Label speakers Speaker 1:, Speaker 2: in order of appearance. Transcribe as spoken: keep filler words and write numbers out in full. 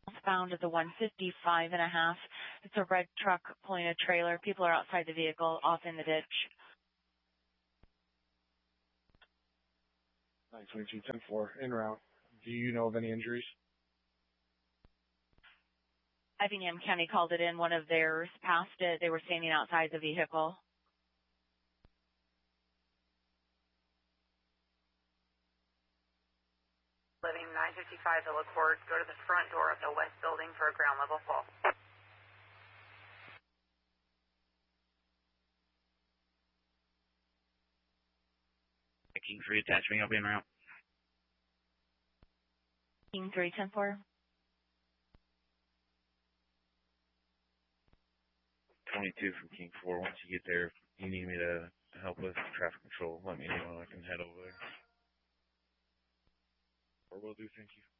Speaker 1: Found at the one fifty-five and a half. It's a red truck pulling a trailer. People are outside the vehicle, off in the ditch.
Speaker 2: nine twenty-two, ten four, en route. Do you know of any injuries?
Speaker 1: Effingham County called it in. One of theirs passed it. They were standing outside the vehicle.
Speaker 3: Living nine fifty-five Villa Court. Go to the front door of the west building for a ground level fall.
Speaker 4: King three attaching up en route.
Speaker 1: King three, ten four.
Speaker 4: twenty-two from King four. Once you get there, if you need me to help with traffic control, let me know and I can head over there. Or will do, thank you.